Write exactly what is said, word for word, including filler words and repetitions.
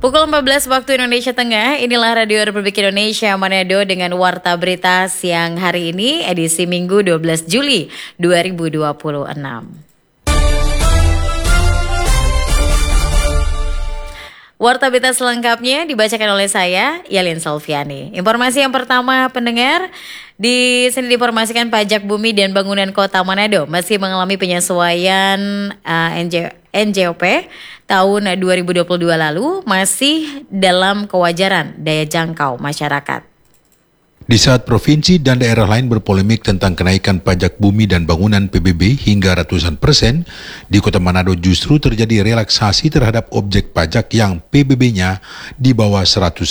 Pukul empat belas waktu Indonesia Tengah, inilah Radio Republik Indonesia Manado dengan Warta Berita siang hari ini, edisi Minggu dua belas Juli dua ribu dua puluh enam. Warta Berita selengkapnya dibacakan oleh saya, Yalin Salviani. Informasi yang pertama, pendengar, di sini diinformasikan pajak bumi dan bangunan Kota Manado masih mengalami penyesuaian uh, N J O P tahun dua ribu dua puluh dua lalu, masih dalam kewajaran daya jangkau masyarakat. Di saat provinsi dan daerah lain berpolemik tentang kenaikan pajak bumi dan bangunan P B B hingga ratusan persen, di Kota Manado justru terjadi relaksasi terhadap objek pajak yang P B B-nya di bawah seratus